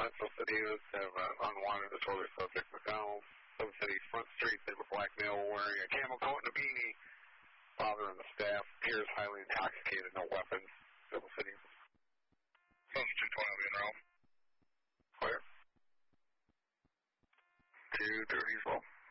Central City have unwanted disorder subject McDonald. Silver City Front Street, they have a black male wearing a camel coat and a beanie. Father and the staff appears highly intoxicated, no weapons. Silver City. Close 220 being Ralph. Clear. 230 as well.